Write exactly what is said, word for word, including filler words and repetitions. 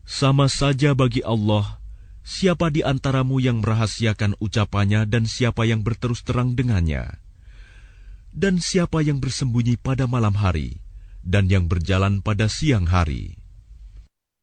Sama saja bagi Allah, siapa di antaramu yang merahasiakan ucapannya dan siapa yang berterus terang dengannya, dan siapa yang bersembunyi pada malam hari dan yang berjalan pada siang hari.